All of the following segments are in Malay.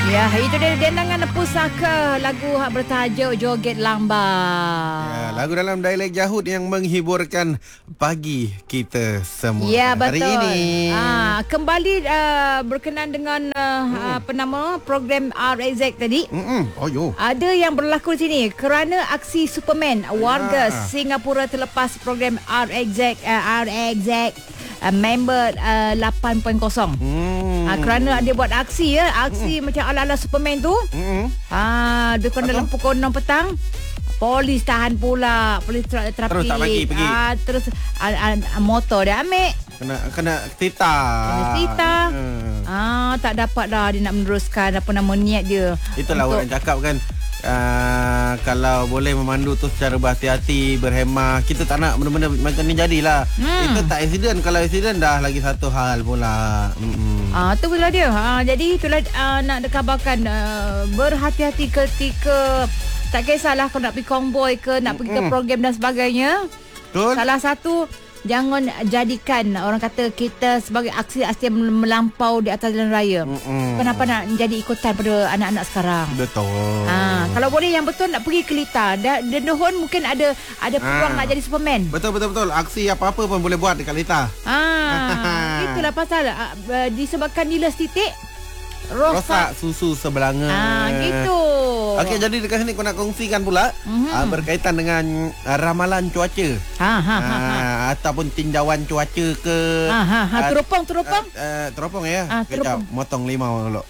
Ya, itu dia dendangan pusaka lagu bertajuk Joget Lambat. Ya, lagu dalam dialek Jahud yang menghiburkan pagi kita semua. Ya, betul. Hari ini. Kembali berkenaan dengan apa nama program RXZ tadi. Oh yo. Ada yang berlaku di sini kerana aksi Superman warga Singapura terlepas program RXZ member 8.0. Kerana dia buat aksi macam ala-ala Superman tu. Dia kena dalam pukul 6 petang. Polis tahan pula. Polis terapi. Terus tak bagi pergi. Terus motor dia ambil. Kena tita. Tak dapat dah dia nak meneruskan apa nama niat dia. Itulah orang cakap kan. Kalau boleh memandu tu secara berhati-hati, berhemah. Kita tak nak benda-benda macam ni jadilah. Itu tak accident. Kalau accident dah lagi satu hal pula. Tu pula dia. Jadi itulah nak dikabarkan berhati-hati ketika tak kisahlah kau nak pergi konvoy ke, nak pergi ke program dan sebagainya. Betul. Salah satu, jangan jadikan orang kata kita sebagai aksi-aksi melampau di atas jalan raya. Kenapa nak jadi ikutan pada anak-anak sekarang? Betul. Kalau boleh yang betul nak pergi ke Lita. Dendohon mungkin ada peluang nak jadi Superman. Betul. Aksi apa-apa pun boleh buat dekat Lita. Itulah pasal disebabkan nilai titik rosak susu sebelanga. Gitu. Okey, jadi dekat sini aku nak kongsikan pula berkaitan dengan ramalan cuaca. Ataupun tinjauan cuaca ke teropong. Teropong ya. Teropong. Motong limau dulu.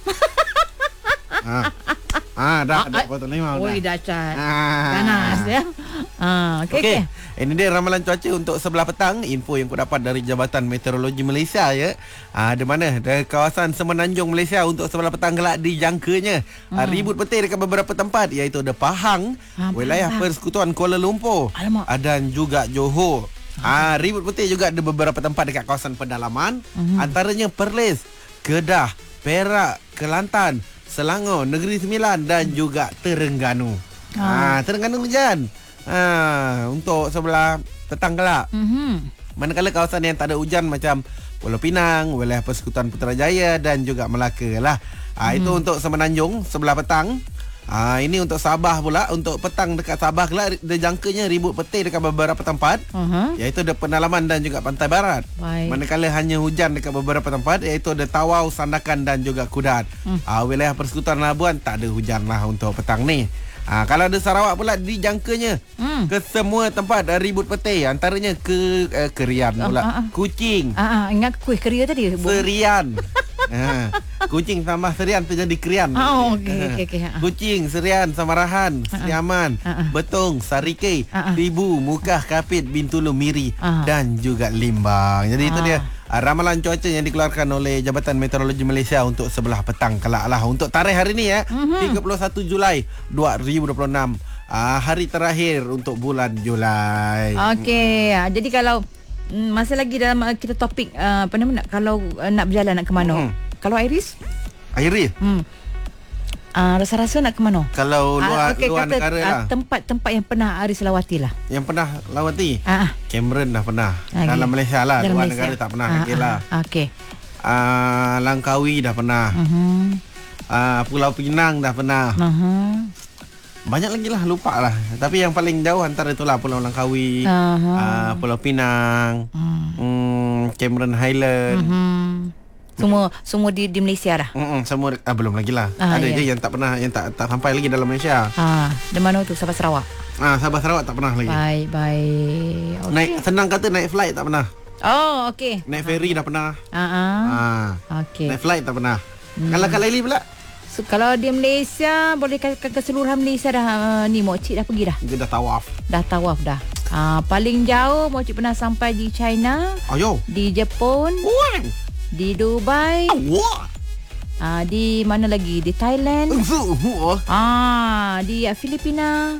Dah potong limau dah. Oi, dahsyat. Panas ya. Okey. Ini dia ramalan cuaca untuk sebelah petang. Info yang aku dapat dari Jabatan Meteorologi Malaysia ya. Di mana? Dari kawasan Semenanjung Malaysia untuk sebelah petang kelak dijangkanya ribut petir dekat beberapa tempat, iaitu ada Pahang, wilayah Persekutuan Kuala Lumpur, dan juga Johor. Ribut petir juga ada beberapa tempat dekat kawasan pedalaman, antaranya Perlis, Kedah, Perak, Kelantan, Selangor, Negeri Sembilan dan juga Terengganu. Terengganu hujan. Untuk sebelah petang kelak. Manakala kawasan yang tak ada hujan macam Pulau Pinang, wilayah Persekutuan Putrajaya dan juga Melaka lah. Itu untuk Semenanjung sebelah petang. Ini untuk Sabah pula. Untuk petang dekat Sabah kelak dijangkanya ribut petir dekat beberapa tempat, iaitu ada Pendalaman dan juga Pantai Barat. Manakala hanya hujan dekat beberapa tempat, iaitu ada Tawau, Sandakan dan juga Kudat. Wilayah Persekutuan Labuan tak ada hujan lah untuk petang ni. Kalau ada Sarawak pula dijangkanya ke semua tempat ribut petir, antaranya ke Kerian pula, Kuching. Ingat kuih keria tadi. Serian. Kuching tambah Serian tu jadi Kerian. Okey. Kuching, Serian, Samarahan, Seriaman, Betong, Sarike, Tibu, Mukah, Kapit, Bintulu, Miri dan juga Limbang. Jadi itu dia ramalan cuaca yang dikeluarkan oleh Jabatan Meteorologi Malaysia untuk sebelah petang kelak lah. Untuk tarikh hari ni 31 Julai 2026, hari terakhir untuk bulan Julai. Okey, jadi kalau masih lagi dalam kita topik apa nama kalau nak berjalan nak ke mana? Kalau Iris? Rasa-rasa nak ke mana? Kalau luar negara lah. Tempat yang pernah Aris lawati lah. Yang pernah lawati? Cameron dah pernah. Dalam Malaysia lah. Dalam luar negara tak pernah lagi lah. Okey. Langkawi dah pernah. Pulau Pinang dah pernah. Banyak lagi lah, lupa lah. Tapi yang paling jauh antara itulah Pulau Langkawi, Pulau Pinang, Cameron Highland. Semua di Malaysia dah. Semua belum lagi lah. Ada je yang tak pernah, yang tak sampai lagi dalam Malaysia. Di mana tu? Sabah Sarawak. Sabah Sarawak tak pernah lagi. Baik. Okay. Naik senang kata naik flight tak pernah. Okey. Naik ferry dah pernah. Okey. Naik flight tak pernah. Kalau kat Laili pula? Kalau di Malaysia, boleh kata keseluruhan Malaysia dah ni Mokcik dah pergi dah. Dia dah tawaf. Paling jauh Mokcik pernah sampai di China. Di Jepun. Di Dubai. Di mana lagi? Di Thailand. Di Filipina.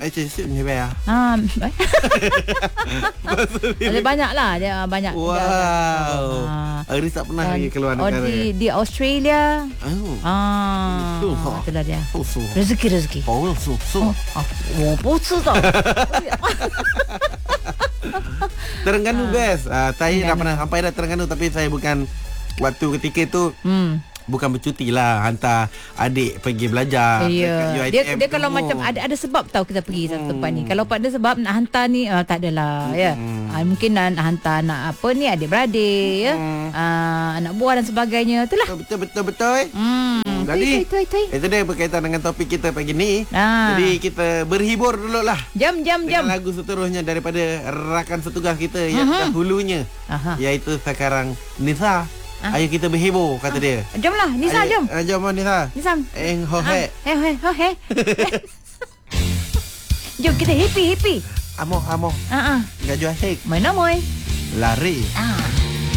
Banyak lah. Dia banyak. Wow. Aris tak pernah lagi keluar negara. Di Australia. Itulah dia. Rezeki. Terengganu best. Saya dah pernah sampai dah Terengganu, tapi saya bukan waktu ketika tu bukan bercuti lah, hantar adik pergi belajar Ya. dekat UiTM Dia kalau semua. macam ada sebab tahu kita pergi satu tempat ni. Kalau tak ada sebab nak hantar ni tak adalah ya. Mungkin nak hantar anak apa ni adik-beradik ya. Anak buah dan sebagainya. Itulah. Betul. Jadi itu dia berkaitan dengan topik kita pagi ni. Jadi kita berhibur dulu lah Jam. dengan lagu seterusnya daripada rakan setugas kita yang dahulunya, iaitu sekarang Nisa. Ayo kita berhibur, kata dia. Jom lah Nisa, jom. Jom Nisa. Nisa. Ho he. He. Jom kita happy. Amo. Enggak jual hek. Mana moy? Lari.